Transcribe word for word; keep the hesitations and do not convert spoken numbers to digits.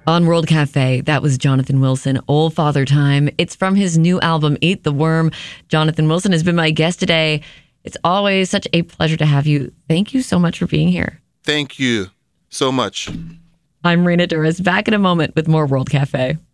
On World Cafe, that was Jonathan Wilson, Old Father Time. It's from his new album, Eat the Worm. Jonathan Wilson has been my guest today. It's always such a pleasure to have you. Thank you so much for being here. Thank you so much. I'm Rena Duras, back in a moment with more World Cafe.